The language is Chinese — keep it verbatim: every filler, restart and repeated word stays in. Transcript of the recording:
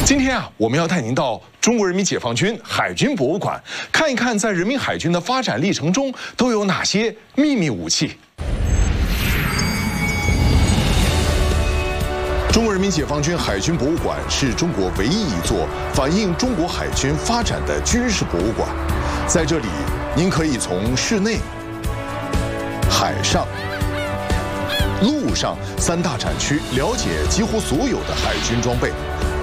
今天啊，我们要带您到中国人民解放军海军博物馆，看一看在人民海军的发展历程中都有哪些秘密武器。中国人民解放军海军博物馆是中国唯一一座反映中国海军发展的军事博物馆。在这里，您可以从室内、海上、陆上三大展区了解几乎所有的海军装备。